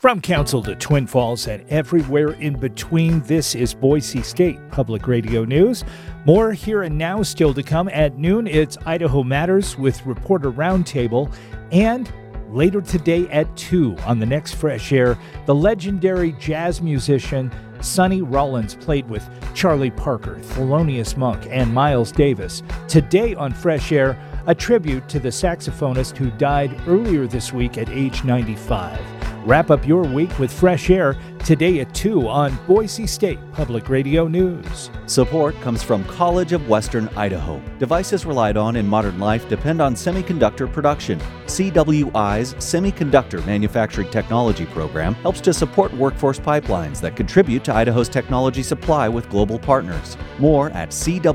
From Council to Twin Falls and everywhere in between, this is Boise State Public Radio News. More here and now still to come. At noon, it's Idaho Matters with Reporter Roundtable. And later today at 2 on the next Fresh Air, the legendary jazz musician Sonny Rollins played with Charlie Parker, Thelonious Monk, and Miles Davis. Today on Fresh Air, a tribute to the saxophonist who died earlier this week at age 95. Wrap up your week with Fresh Air today at 2 on Boise State Public Radio News. Support comes from College of Western Idaho. Devices relied on in modern life depend on semiconductor production. CWI's Semiconductor Manufacturing Technology program helps to support workforce pipelines that contribute to Idaho's technology supply with global partners. More at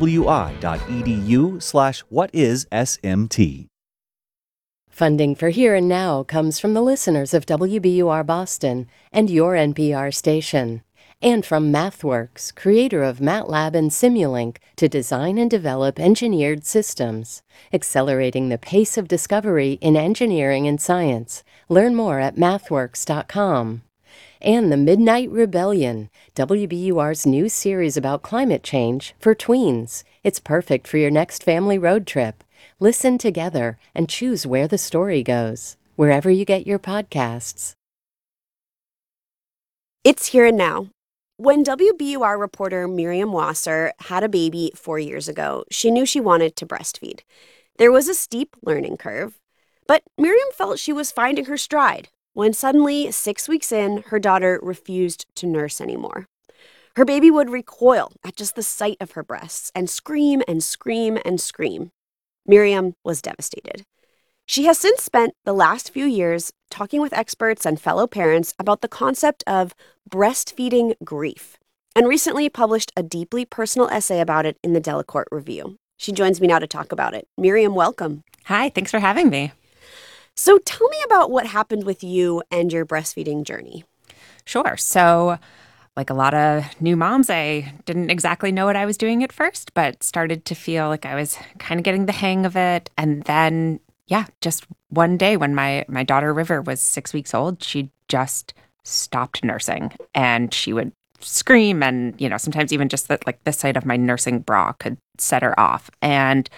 cwi.edu/whatisSMT. Funding for Here and Now comes from the listeners of WBUR Boston and your NPR station, and from MathWorks, creator of MATLAB and Simulink, to design and develop engineered systems, accelerating the pace of discovery in engineering and science. Learn more at mathworks.com. And The Midnight Rebellion, WBUR's new series about climate change for tweens. It's perfect for your next family road trip. Listen together and choose where the story goes, wherever you get your podcasts. It's Here and Now. When WBUR reporter Miriam Wasser had a baby 4 years ago, she knew she wanted to breastfeed. There was a steep learning curve, but Miriam felt she was finding her stride when suddenly, 6 weeks in, her daughter refused to nurse anymore. Her baby would recoil at just the sight of her breasts and scream and scream and scream. Miriam was devastated. She has since spent the last few years talking with experts and fellow parents about the concept of breastfeeding grief, and recently published a deeply personal essay about it in the Delacorte Review. She joins me now to talk about it. Miriam, welcome. Hi, thanks for having me. So tell me about what happened with you and your breastfeeding journey. Sure. So, like a lot of new moms, I didn't exactly know what I was doing at first, but started to feel like I was kind of getting the hang of it. And then, just one day when my daughter River was 6 weeks old, she just stopped nursing, and she would scream, and sometimes even just that, like the sight of my nursing bra could set her off. And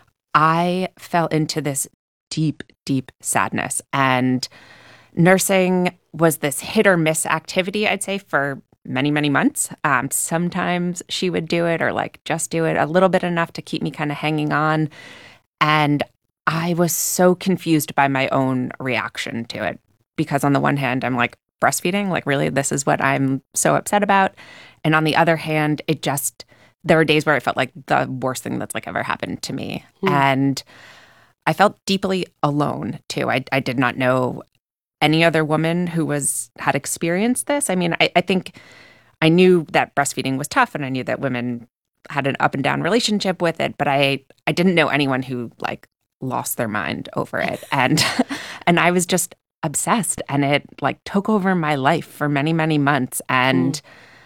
I fell into this deep, deep sadness. And nursing was this hit or miss activity, I'd say, for many, many months. Sometimes she would do it, or just do it a little bit enough to keep me kind of hanging on. And I was so confused by my own reaction to it, because on the one hand, I'm like, breastfeeding, really, this is what I'm so upset about. And on the other hand, there were days where I felt like the worst thing that's ever happened to me. And I felt deeply alone too. I did not know any other woman who had experienced this. I mean, I think I knew that breastfeeding was tough, and I knew that women had an up and down relationship with it, but I didn't know anyone who lost their mind over it. And I was just obsessed, and it took over my life for many, many months. And,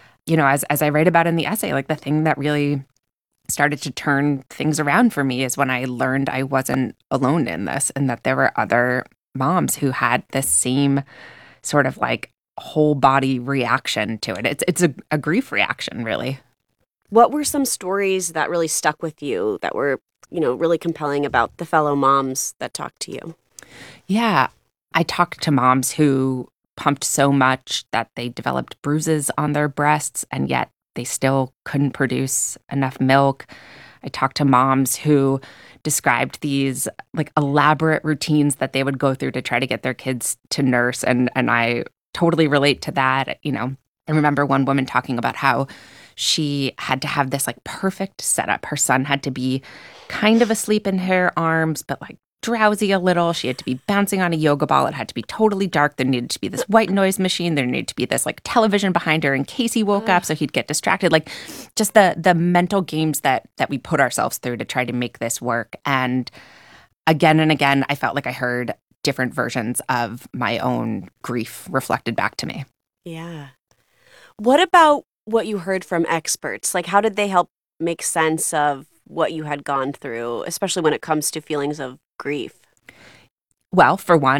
as I write about in the essay, the thing that really started to turn things around for me is when I learned I wasn't alone in this, and that there were other moms who had this same sort of whole body reaction to it. It's a grief reaction, really. What were some stories that really stuck with you that were, really compelling about the fellow moms that talked to you? Yeah, I talked to moms who pumped so much that they developed bruises on their breasts, and yet they still couldn't produce enough milk. I talked to moms who described these elaborate routines that they would go through to try to get their kids to nurse. And I totally relate to that. I remember one woman talking about how she had to have this perfect setup. Her son had to be kind of asleep in her arms, but drowsy a little. She had to be bouncing on a yoga ball. It had to be totally dark. There needed to be this white noise machine. There needed to be this television behind her in case he woke up so he'd get distracted. Just the mental games that we put ourselves through to try to make this work. And again, I felt like I heard different versions of my own grief reflected back to me. Yeah. What about what you heard from experts? How did they help make sense of what you had gone through, especially when it comes to feelings of grief? Well, for one,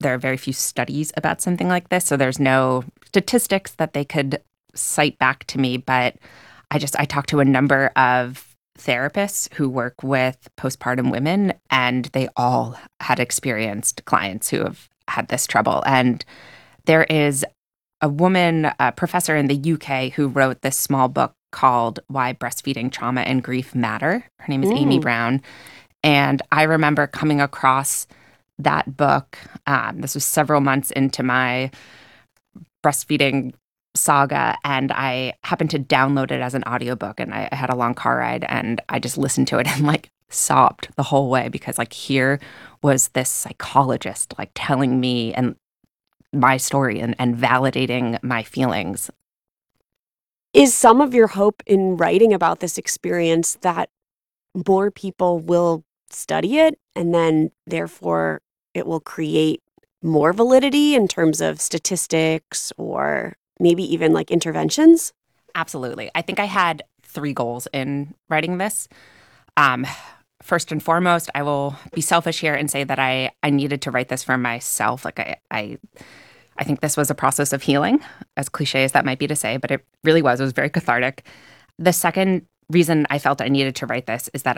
there are very few studies about something like this, so there's no statistics that they could cite back to me. But I talked to a number of therapists who work with postpartum women, and they all had experienced clients who have had this trouble. And there is a woman, a professor in the UK, who wrote this small book called Why Breastfeeding Trauma and Grief Matter. Her name is Amy Brown. And I remember coming across that book. This was several months into my breastfeeding saga, and I happened to download it as an audiobook, and I had a long car ride, and I just listened to it and like sobbed the whole way, because like here was this psychologist like telling me and my story and validating my feelings. Is some of your hope in writing about this experience that more people will study it and then therefore it will create more validity in terms of statistics or maybe even like interventions? Absolutely. I think I had 3 goals in writing this. First and foremost, I will be selfish here and say that I needed to write this for myself. Like I think this was a process of healing, as cliche as that might be to say, but it really was. It was very cathartic. The second reason I felt I needed to write this is that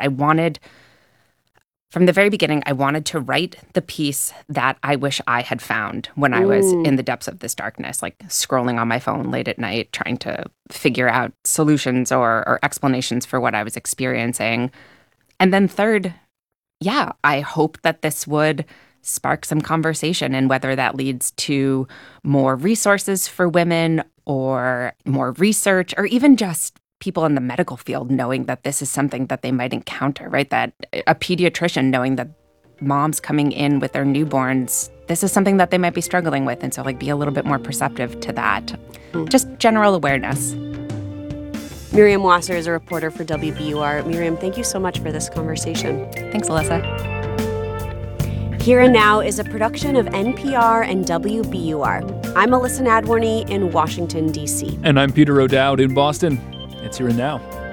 from the very beginning, I wanted to write the piece that I wish I had found when I was in the depths of this darkness, like scrolling on my phone late at night, trying to figure out solutions or explanations for what I was experiencing. And then third, I hope that this would spark some conversation, and whether that leads to more resources for women or more research, or even just people in the medical field knowing that this is something that they might encounter, right? That a pediatrician knowing that moms coming in with their newborns, this is something that they might be struggling with. And so like be a little bit more perceptive to that. Just general awareness. Miriam Wasser is a reporter for WBUR. Miriam, thank you so much for this conversation. Thanks, Alyssa. Here and Now is a production of NPR and WBUR. I'm Alyssa Nadworny in Washington, D.C. And I'm Peter O'Dowd in Boston. It's Here and Now.